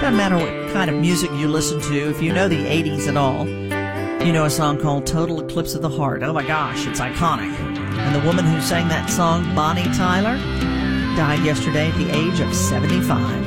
doesn't matter what kind of music you listen to. If you know the 80s at all, you know a song called Total Eclipse of the Heart. Oh my gosh, it's iconic. And the woman who sang that song, Bonnie Tyler, died yesterday at the age of 75.